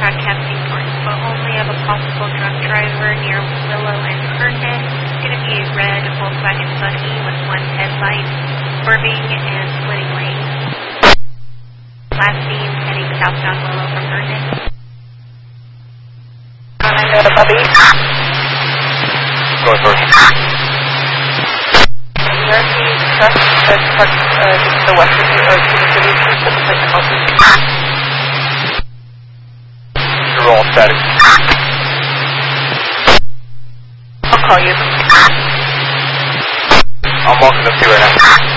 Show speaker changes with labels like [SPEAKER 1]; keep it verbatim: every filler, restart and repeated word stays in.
[SPEAKER 1] broadcasting for info only of a possible drunk driver near Willow and Herndon. It's going to be a red Volkswagen Buggy with one headlight, swerving and splitting lanes. Last seen heading southbound Willow from Herndon.
[SPEAKER 2] I know the Buggy.
[SPEAKER 3] Go first.
[SPEAKER 2] Where he truck that's parked uh, to the west of you, or to the city, just at the place of health.
[SPEAKER 3] You're all static.
[SPEAKER 2] I'll call you.
[SPEAKER 3] I'm walking up to you right now.